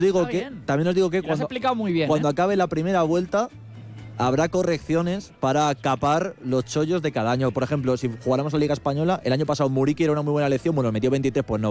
También os digo que Lo has explicado muy bien. cuando acabe la primera vuelta habrá correcciones para capar los chollos de cada año. Por ejemplo, si jugáramos la Liga Española, el año pasado Muriqui era una muy buena elección, bueno, metió 23, pues no